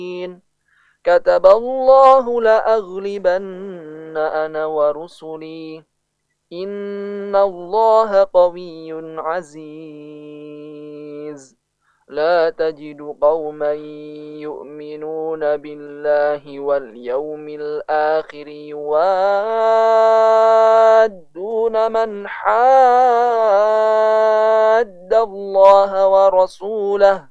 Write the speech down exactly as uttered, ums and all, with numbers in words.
كتب الله لأغلبن أنا ورسلي إن الله قوي عزيز لا تجد قوما يؤمنون بالله واليوم الآخر يوادون من حاد الله ورسوله